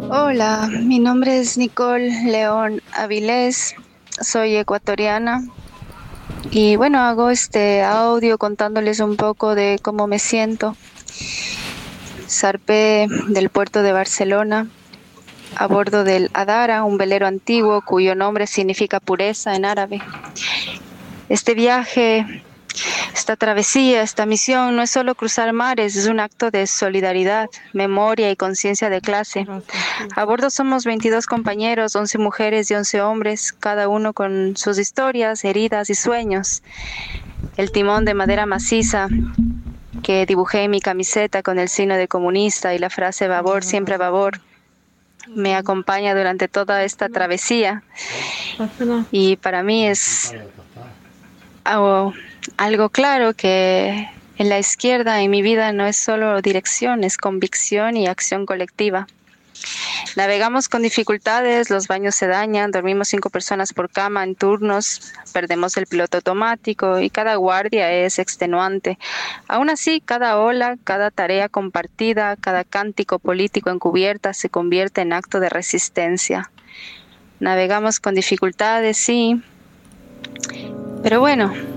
Hola, mi nombre es Nicole León Avilés, soy ecuatoriana y bueno, hago este audio contándoles un poco de cómo me siento. Zarpé del puerto de Barcelona a bordo del Adara, un velero antiguo cuyo nombre significa pureza en árabe. Este viaje, esta travesía, esta misión no es solo cruzar mares, es un acto de solidaridad, memoria y conciencia de clase. Gracias, sí. A bordo somos 22 compañeros, 11 mujeres y 11 hombres, cada uno con sus historias, heridas y sueños. El timón de madera maciza que dibujé en mi camiseta con el signo de comunista y la frase babor, siempre babor, me acompaña durante toda esta travesía y para mí es algo claro que en la izquierda en mi vida no es solo dirección, es convicción y acción colectiva. Navegamos con dificultades, los baños se dañan, dormimos 5 personas por cama en turnos, perdemos el piloto automático y cada guardia es extenuante. Aún así, cada ola, cada tarea compartida, cada cántico político encubierta se convierte en acto de resistencia. Navegamos con dificultades, sí, pero bueno,